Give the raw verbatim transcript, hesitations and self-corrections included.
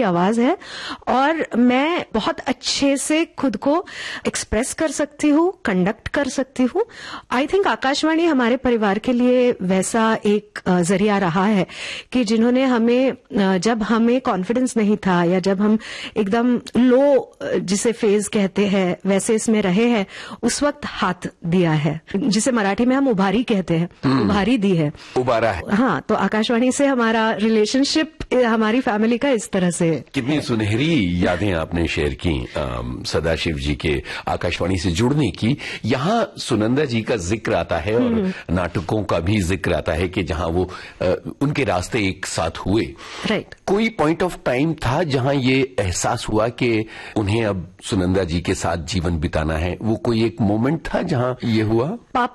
आवाज है और मैं बहुत अच्छे से खुद को एक्सप्रेस कर सकती हूँ, कंडक्ट कर सकती हूँ। आई थिंक आकाशवाणी हमारे परिवार के लिए वैसा एक जरिया रहा है कि जिन्होंने हमें, जब हमें कॉन्फिडेंस नहीं था या जब हम एकदम लो जिसे फेज कहते हैं वैसे इसमें रहे हैं, उस वक्त हाथ दिया है, जिसे मराठी में हम उभारी कहते हैं, उभारी दी है, उबारा है। हाँ, तो आकाशवाणी से हमारा रिलेशनशिप हमारी फैमिली का इस तरह से। कितनी सुनहरी यादें आपने शेयर की सदाशिव जी के आकाशवाणी से जुड़ने की। यहाँ सुनंदा जी का जिक्र आता है और नाटकों का भी जिक्र आता है कि जहाँ वो आ, उनके रास्ते एक साथ हुए। राइट। कोई पॉइंट ऑफ टाइम था जहाँ ये एहसास हुआ कि उन्हें अब सुनंदा जी के साथ जीवन बिताना है? वो कोई एक मोमेंट था जहाँ ये हुआ?